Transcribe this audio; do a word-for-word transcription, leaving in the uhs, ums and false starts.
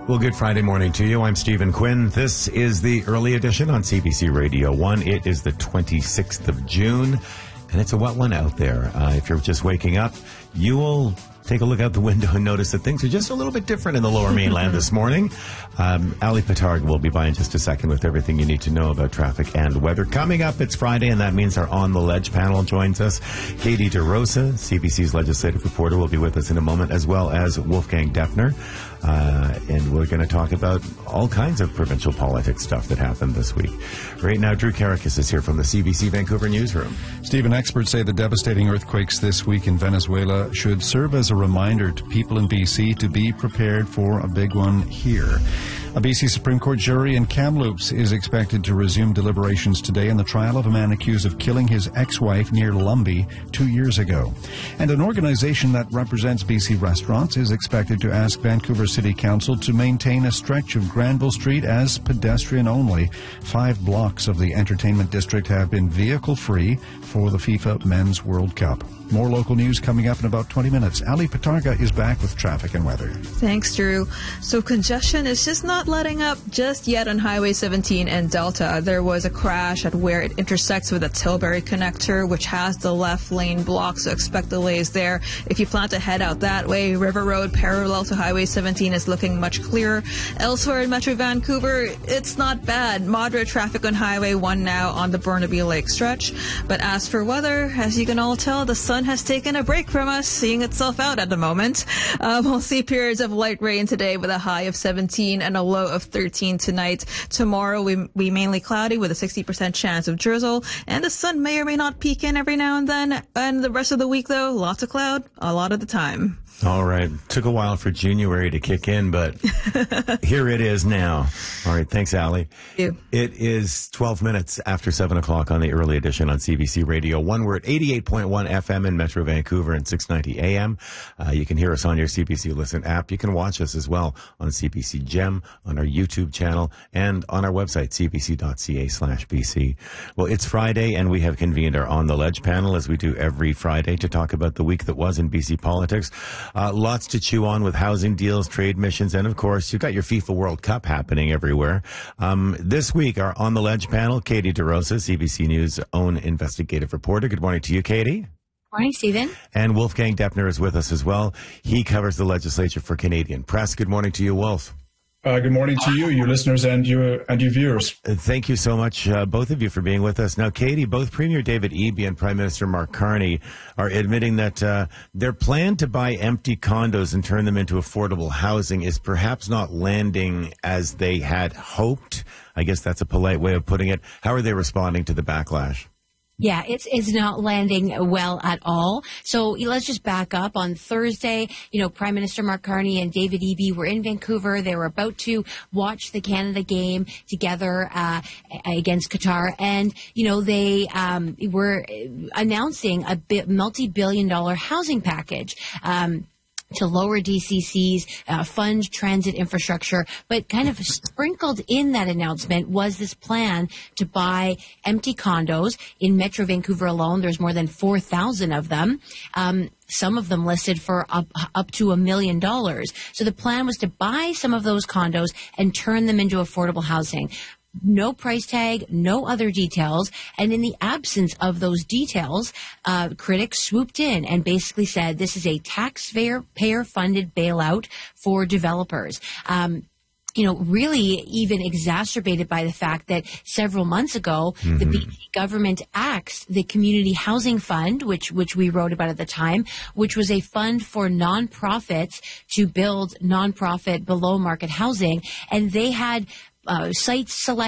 Well, good Friday morning to you. I'm Stephen Quinn. This is the early edition on C B C Radio one. It is the twenty-sixth of June, and it's a wet one out there. Uh, if you're just waking up, you will take a look out the window and notice that things are just a little bit different in the lower mainland this morning. Um, Ali Patarg will be by in just a second with everything you need to know about traffic and weather. Coming up, it's Friday, and that means our On the Ledge panel joins us. Katie DeRosa, C B C's legislative reporter, will be with us in a moment, as well as Wolfgang Defner. Uh, and we're going to talk about all kinds of provincial politics stuff that happened this week. Right now, Drew Karakis is here from the C B C Vancouver newsroom. Stephen, experts say the devastating earthquakes this week in Venezuela should serve as a reminder to people in B C to be prepared for a big one here. A B C Supreme Court jury in Kamloops is expected to resume deliberations today in the trial of a man accused of killing his ex-wife near Lumby two years ago. And an organization that represents B C restaurants is expected to ask Vancouver City Council to maintain a stretch of Granville Street as pedestrian only. Five blocks of the entertainment district have been vehicle-free for the FIFA Men's World Cup. More local news coming up in about twenty minutes. Ali Patarga is back with traffic and weather. Thanks, Drew. So congestion is just not letting up just yet on Highway seventeen and Delta. There was a crash at where it intersects with the Tilbury connector, which has the left lane blocked, so expect delays there. If you plan to head out that way, River Road parallel to Highway seventeen is looking much clearer. Elsewhere in Metro Vancouver, it's not bad. Moderate traffic on Highway one now on the Burnaby Lake stretch. But as for weather, as you can all tell, the sun has taken a break from us, seeing itself out at the moment. Uh, we'll see periods of light rain today with a high of seventeen and a low of thirteen tonight. Tomorrow, we, we mainly cloudy with a sixty percent chance of drizzle, and the sun may or may not peek in every now and then. And the rest of the week, though, lots of cloud a lot of the time. All right. Took a while for January to kick in, but here it is now. All right. Thanks, Ali. Thank you. It is twelve minutes after seven o'clock on the early edition on C B C Radio one. We're at eighty-eight point one F M in Metro Vancouver and six ninety A M. Uh, you can hear us on your C B C Listen app. You can watch us as well on C B C Gem, on our YouTube channel, and on our website, c b c dot c a slash b c. Well, it's Friday, and we have convened our On the Ledge panel, as we do every Friday, to talk about the week that was in B C politics. Uh, lots to chew on with housing deals, trade missions, and, of course, you've got your FIFA World Cup happening everywhere. Um, this week, our On the Ledge panel, Katie DeRosa, C B C News' own investigative reporter. Good morning to you, Katie. Morning, Stephen. And Wolfgang Defner is with us as well. He covers the legislature for Canadian Press. Good morning to you, Wolf. Uh, good morning to you, you listeners, and you and you viewers. Uh, thank you so much, uh, both of you, for being with us. Now, Katie, both Premier David Eby and Prime Minister Mark Carney are admitting that uh, their plan to buy empty condos and turn them into affordable housing is perhaps not landing as they had hoped. I guess that's a polite way of putting it. How are they responding to the backlash? Yeah, it's it's not landing well at all. So let's just back up. On Thursday, you know, Prime Minister Mark Carney and David Eby were in Vancouver. They were about to watch the Canada game together uh, against Qatar, and you know they um, were announcing a bi- multi-billion dollar housing package. Um, to lower D C Cs, uh, fund transit infrastructure, but kind of sprinkled in that announcement was this plan to buy empty condos in Metro Vancouver alone. There's more than four thousand of them. Um, some of them listed for up, up to a million dollars. So the plan was to buy some of those condos and turn them into affordable housing. No price tag, no other details. And in the absence of those details, uh, critics swooped in and basically said this is a taxpayer-funded bailout for developers. Um, you know, really even exacerbated by the fact that several months ago, mm-hmm. the B C government axed the Community Housing Fund, which which we wrote about at the time, which was a fund for nonprofits to build nonprofit below-market housing. And they had uh, sites selected